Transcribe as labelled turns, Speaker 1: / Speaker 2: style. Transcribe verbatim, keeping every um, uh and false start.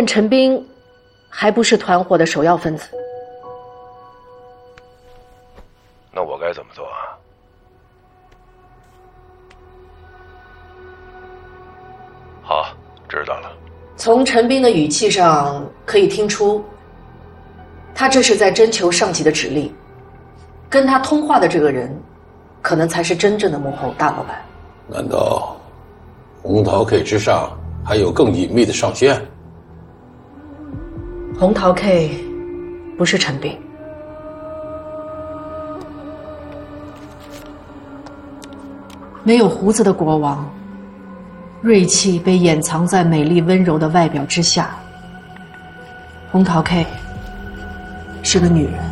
Speaker 1: 但陈斌还不是团伙的首要分子。
Speaker 2: 那我该怎么做啊？好，知道了。
Speaker 1: 从陈斌的语气上可以听出，他这是在征求上级的指令。跟他通话的这个人，可能才是真正的幕后大老板。
Speaker 3: 难道红桃 K 之上还有更隐秘的上线？
Speaker 1: 红桃 K 不是陈斌。没有胡子的国王，锐气被掩藏在美丽温柔的外表之下。红桃 K 是个女人。